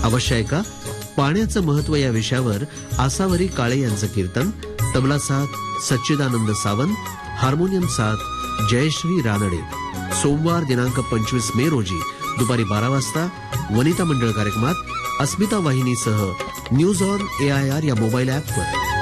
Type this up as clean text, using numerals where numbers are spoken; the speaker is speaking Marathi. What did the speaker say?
अवश्य ऐका पाण्याचं महत्व या विषयावर आसावरी काळे यांचं कीर्तन. तबला साथ सच्चिदानंद सावंत, हार्मोनियम साथ जयश्री रानडे. सोमवार दिनांक 25 मे रोजी दुपारी 12 वाजता वनिता मंडळ कार्यक्रमात अस्मिता वाहिनीसह न्यूज ऑन AIR या मोबाईल ॲपवर.